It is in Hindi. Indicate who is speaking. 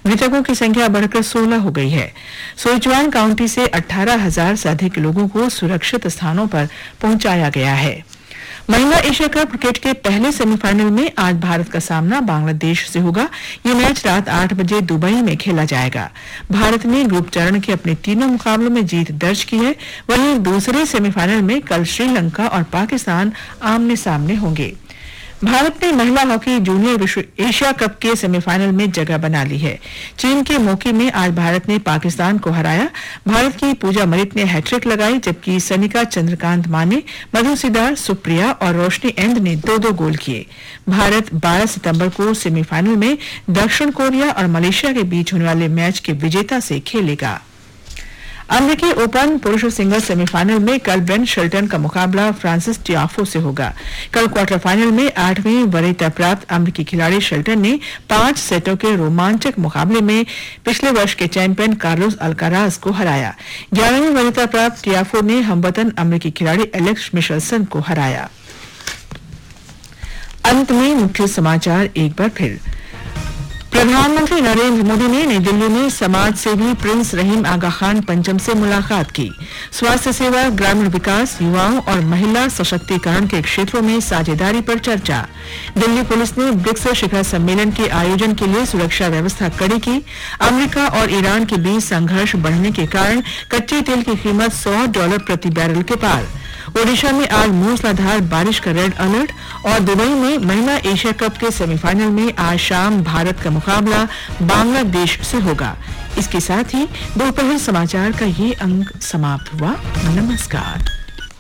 Speaker 1: मृतकों की संख्या बढ़कर 16 हो गई है। सिचुआन काउंटी से 18,000 से अधिक लोगों को सुरक्षित स्थानों पर पहुंचाया गया है। महिला एशिया कप क्रिकेट के पहले सेमीफाइनल में आज भारत का सामना बांग्लादेश से होगा। ये मैच रात 8 बजे दुबई में खेला जाएगा। भारत ने ग्रुप चरण के अपने तीनों मुकाबलों में जीत दर्ज की है। वहीं दूसरे सेमीफाइनल में कल श्रीलंका और पाकिस्तान आमने सामने होंगे। भारत ने महिला हॉकी जूनियर विश्व एशिया कप के सेमीफाइनल में जगह बना ली है। चीन के मोकी में आज भारत ने पाकिस्तान को हराया। भारत की पूजा मलिक ने हैट्रिक लगाई, जबकि सनिका चंद्रकांत माने, मधु सिदार, सुप्रिया और रोशनी एंद ने 2-2 गोल किए। भारत 12 सितंबर को सेमीफाइनल में दक्षिण कोरिया और मलेशिया के बीच होने वाले मैच के विजेता से खेलेगा। अमेरिकी ओपन पुरुष सिंगल्स सेमीफाइनल में कल बेन शेल्टन का मुकाबला फ्रांसिस टियाफो से होगा। कल क्वार्टर फाइनल में 8वीं वरीयता प्राप्त अमेरिकी खिलाड़ी शेल्टन ने 5 सेटों के रोमांचक मुकाबले में पिछले वर्ष के चैंपियन कार्लोस अल्काराज को हराया। 11वीं वरीयता प्राप्त टियाफो ने हमवतन अमेरिकी खिलाड़ी एलेक्स मिशेल्सन को हराया। अंत में मुख्य समाचार एक बार फिर। प्रधानमंत्री नरेंद्र मोदी ने नई दिल्ली में समाज सेवी प्रिंस रहीम आगा खान पंचम से मुलाकात की। स्वास्थ्य सेवा, ग्रामीण विकास, युवाओं और महिला सशक्तिकरण के क्षेत्रों में साझेदारी पर चर्चा। दिल्ली पुलिस ने ब्रिक्स शिखर सम्मेलन के आयोजन के लिए सुरक्षा व्यवस्था कड़ी की। अमेरिका और ईरान के बीच संघर्ष बढ़ने के कारण कच्चे तेल की कीमत $100 प्रति बैरल के पार। ओडिशा में आज मूसलाधार बारिश का रेड अलर्ट और दुबई में महिला एशिया कप के सेमीफाइनल में आज शाम भारत का मुकाबला बांग्लादेश से होगा। इसके साथ ही दोपहर समाचार का ये अंक समाप्त हुआ। नमस्कार।